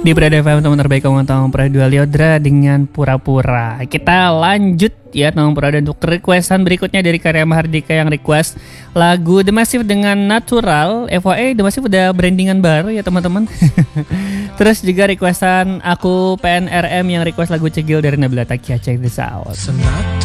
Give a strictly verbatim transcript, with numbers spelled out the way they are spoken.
Di Berada F M teman terbaik kamu Tong Pradua Liodra dengan Pura-Pura. Kita lanjut ya Tong Pradua untuk requestan berikutnya dari Karya Mahardika yang request lagu The Massive dengan Natural. F Y I The Massive udah brandingan baru ya teman-teman. Terus juga requestan aku P N R M yang request lagu Cegil dari Nabila Takia. Check this out.